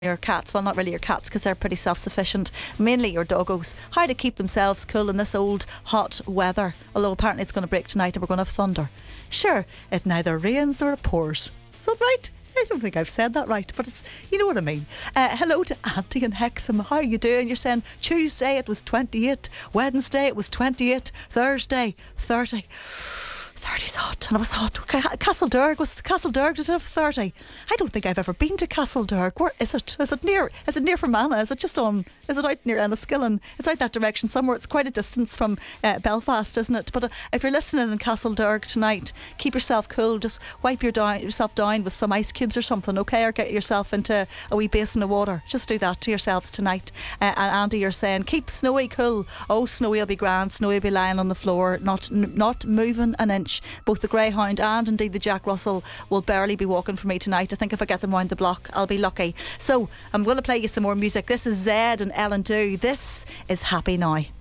your cats, well, not really your cats because they're pretty self-sufficient, mainly your doggos, how to keep themselves cool in this old hot weather. Although apparently it's going to break tonight and we're going to have thunder. Sure, it neither rains nor it pours. Is that right? I don't think I've said that right, but it's, you know what I mean. Hello to Auntie in Hexham. How are you doing? You're saying Tuesday it was 28, Wednesday it was 28, Thursday 30. 30's hot, and it was hot. Castlederg, did it have 30? I don't think I've ever been to Castlederg. Where is it? Is it near Fermanagh? Is it out near Enniskillen? It's out that direction somewhere. It's quite a distance from Belfast, isn't it? But if you're listening in Castlederg tonight, keep yourself cool. Just wipe yourself down with some ice cubes or something, okay? Or get yourself into a wee basin of water. Just do that to yourselves tonight. And Andy, you're saying keep Snowy cool. Oh, Snowy will be grand. Snowy will be lying on the floor, not moving an inch. Both the greyhound and indeed the Jack Russell will barely be walking for me tonight. I think if I get them round the block I'll be lucky. So I'm going to play you some more music. This is Zed and Ellen Do. This is Happy Now.